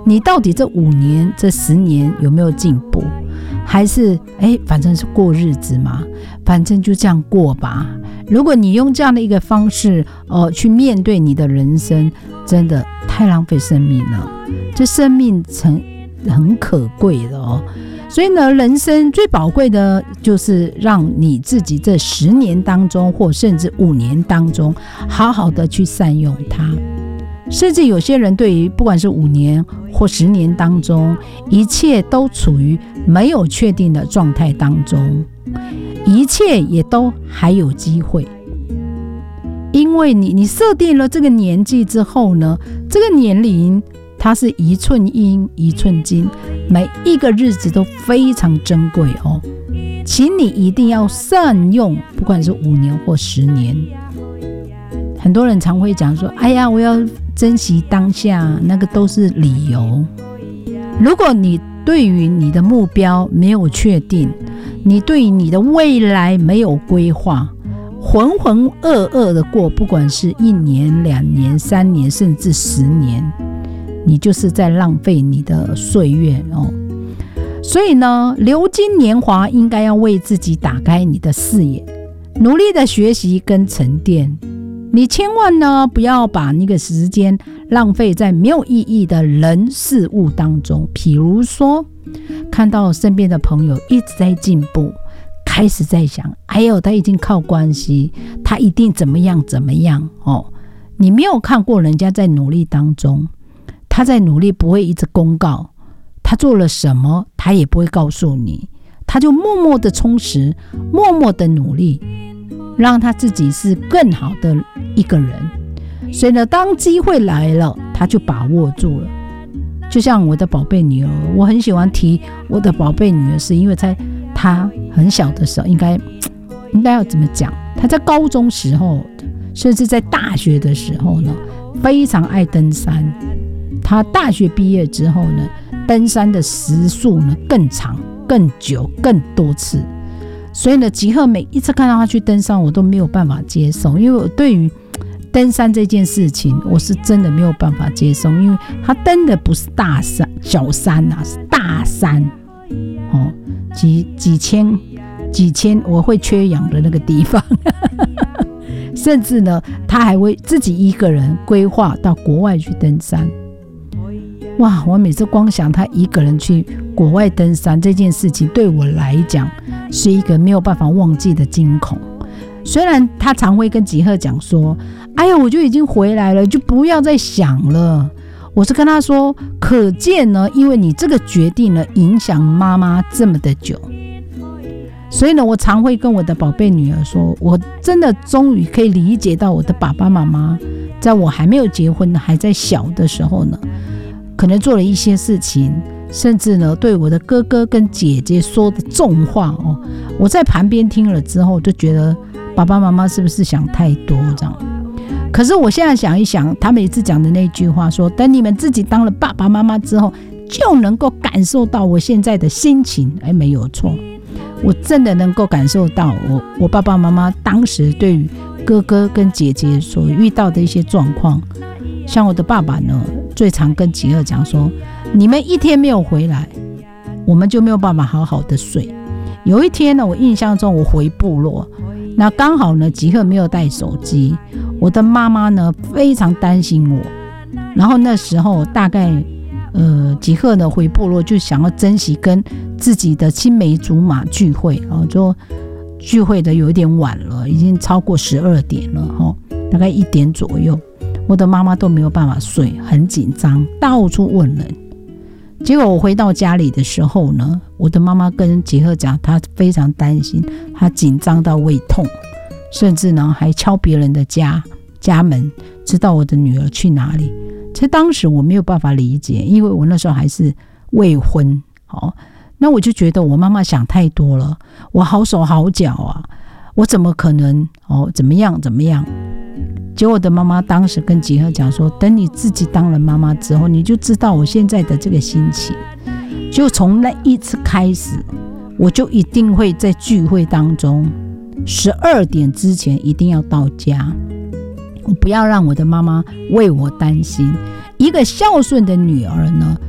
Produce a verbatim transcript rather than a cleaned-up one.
你到底这五年这十年有没有进步，还是哎，反正是过日子嘛，反正就这样过吧。如果你用这样的一个方式呃，去面对你的人生，真的太浪费生命了，这生命很很可贵的哦。所以呢，人生最宝贵的就是让你自己这十年当中，或甚至五年当中，好好的去善用它。甚至有些人对于不管是五年或十年当中，一切都处于没有确定的状态当中，一切也都还有机会。因为你你设定了这个年纪之后呢，这个年龄它是一寸阴一寸金，每一个日子都非常珍贵哦，请你一定要善用，不管是五年或十年。很多人常会讲说，哎呀，我要珍惜当下，那个都是理由。如果你对于你的目标没有确定，你对于你的未来没有规划，浑浑噩噩的过，不管是一年、两年、三年，甚至十年，你就是在浪费你的岁月哦。所以呢，流金年华应该要为自己打开你的视野，努力的学习跟沉淀。你千万呢不要把那个时间浪费在没有意义的人事物当中。比如说，看到身边的朋友一直在进步，开始在想，哎呦，他已经靠关系，他一定怎么样怎么样哦。你没有看过人家在努力当中，他在努力不会一直公告他做了什么，他也不会告诉你，他就默默的充实，默默的努力，让他自己是更好的一个人。所以呢，当机会来了，他就把握住了。就像我的宝贝女儿，我很喜欢提我的宝贝女儿，是因为在她很小的时候，应该应该要怎么讲？她在高中时候，甚至在大学的时候呢，非常爱登山。她大学毕业之后呢，登山的时数呢更长、更久、更多次。所以呢，吉赫每一次看到他去登山，我都没有办法接受，因为我对于登山这件事情，我是真的没有办法接受，因为他登的不是大山、小山啊，是大山，哦，几几千、几千，我会缺氧的那个地方，甚至呢，他还会自己一个人规划到国外去登山。哇！我每次光想他一个人去国外登山这件事情，对我来讲是一个没有办法忘记的惊恐。虽然他常会跟吉赫讲说，哎呀，我就已经回来了，就不要再想了。我是跟他说，可见呢，因为你这个决定呢，影响妈妈这么的久。所以呢，我常会跟我的宝贝女儿说，我真的终于可以理解到我的爸爸妈妈，在我还没有结婚还在小的时候呢，可能做了一些事情，甚至呢对我的哥哥跟姐姐说的重话哦，我在旁边听了之后就觉得爸爸妈妈是不是想太多这样。可是我现在想一想，他每次讲的那句话说，等你们自己当了爸爸妈妈之后，就能够感受到我现在的心情。哎，没有错，我真的能够感受到我我爸爸妈妈当时对于哥哥跟姐姐所遇到的一些状况。像我的爸爸呢，最常跟吉尔讲说，你们一天没有回来，我们就没有办法好好的睡。有一天呢，我印象中我回部落，那刚好呢吉尔没有带手机，我的妈妈呢非常担心我，然后那时候大概呃吉尔呢回部落就想要珍惜跟自己的青梅竹马聚会，然后就聚会的有一点晚了，已经超过十二点了，哦，大概一点左右。我的妈妈都没有办法睡，很紧张，到处问人。结果我回到家里的时候呢，我的妈妈跟杰赫讲，她非常担心，她紧张到胃痛，甚至呢还敲别人的家家门，知道我的女儿去哪里。其实当时我没有办法理解，因为我那时候还是未婚，哦，那我就觉得我妈妈想太多了，我好手好脚啊，我怎么可能哦怎么样怎么样。结果我的妈妈当时跟吉赫讲说，等你自己当了妈妈之后，你就知道我现在的这个心情。就从那一次开始，我就一定会在聚会当中十二点之前一定要到家，我不要让我的妈妈为我担心。一个孝顺的女儿呢，